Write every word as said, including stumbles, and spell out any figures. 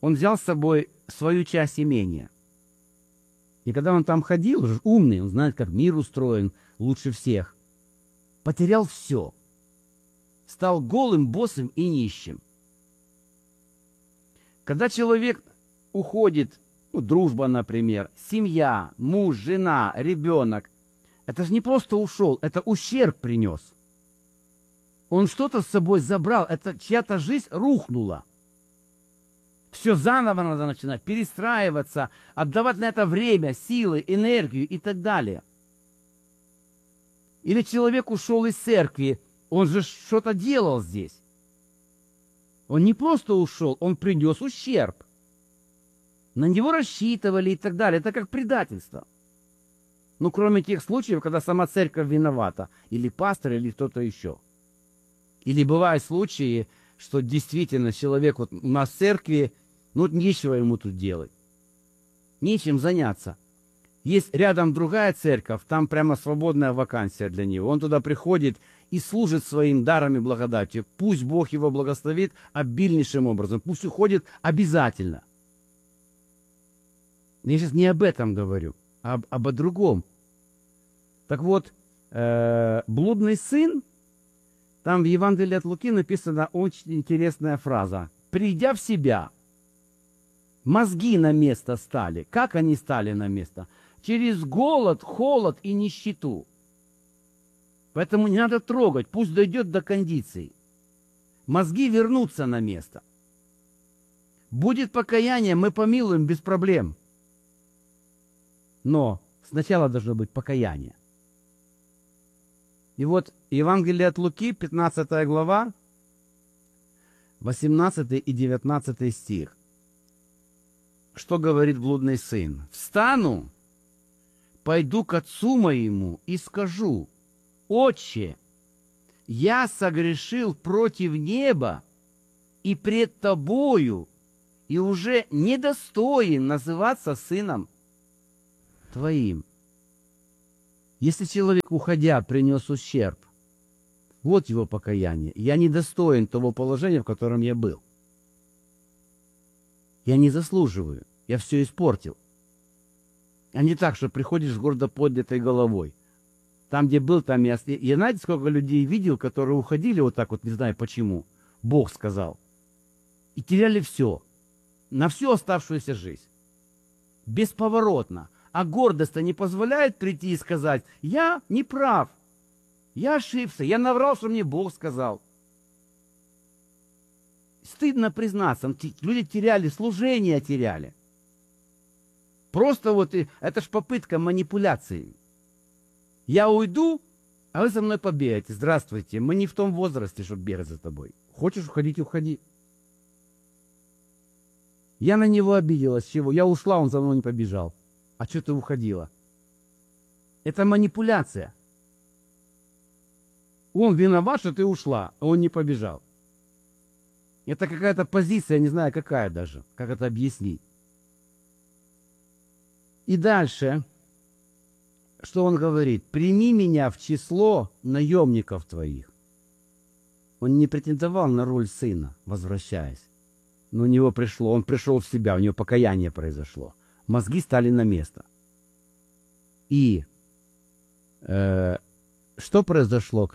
он взял с собой свою часть имения. И когда он там ходил, уже умный, он знает, как мир устроен лучше всех, потерял все. Стал голым, босым и нищим. Когда человек уходит, ну, дружба, например, семья, муж, жена, ребенок, это же не просто ушел, это ущерб принес. Он что-то с собой забрал, это чья-то жизнь рухнула. Все заново надо начинать, перестраиваться, отдавать на это время, силы, энергию и так далее. Или человек ушел из церкви, он же что-то делал здесь. Он не просто ушел, он принес ущерб. На него рассчитывали и так далее. Это как предательство. Ну, кроме тех случаев, когда сама церковь виновата, или пастор, или кто-то еще. Или бывают случаи, что действительно человек, вот у нас в церкви, ну, нечего ему тут делать. Нечем заняться. Есть рядом другая церковь, там прямо свободная вакансия для него. Он туда приходит и служит своим даром и благодатью. Пусть Бог его благословит обильнейшим образом. Пусть уходит обязательно. Я сейчас не об этом говорю, а об, об о другом. Так вот, э, блудный сын, там в Евангелии от Луки написана очень интересная фраза. «Придя в себя, мозги на место стали». Как они стали на место? Через голод, холод и нищету. Поэтому не надо трогать, пусть дойдет до кондиции. Мозги вернутся на место. Будет покаяние, мы помилуем без проблем. Но сначала должно быть покаяние. И вот Евангелие от Луки, пятнадцатая глава, восемнадцатый и девятнадцатый стих. Что говорит блудный сын? «Встану, пойду к отцу моему и скажу: Отче, я согрешил против неба и пред тобою, и уже недостоин называться сыном твоим». Если человек, уходя, принес ущерб, вот его покаяние. Я недостоин того положения, в котором я был. Я не заслуживаю. Я все испортил. А не так, что приходишь с гордо поднятой головой. Там, где был, там и остался. Я знаете, сколько людей видел, которые уходили вот так вот, не знаю почему. Бог сказал. И теряли все. На всю оставшуюся жизнь. Бесповоротно. А гордость-то не позволяет прийти и сказать: я не прав. Я ошибся. Я наврал, что мне Бог сказал. Стыдно признаться. Люди теряли, служение теряли. Просто вот, это ж попытка манипуляции. Я уйду, а вы со мной побегаете. Здравствуйте, мы не в том возрасте, чтобы бегать за тобой. Хочешь уходить, уходи. Я на него обиделась. Чего? Я ушла, он за мной не побежал. А что ты уходила? Это манипуляция. Он виноват, что ты ушла, а он не побежал. Это какая-то позиция, не знаю какая даже. Как это объяснить? И дальше, что он говорит? «Прими меня в число наемников твоих». Он не претендовал на роль сына, возвращаясь. Но у него пришло, он пришел в себя, у него покаяние произошло. Мозги стали на место. И э, что произошло?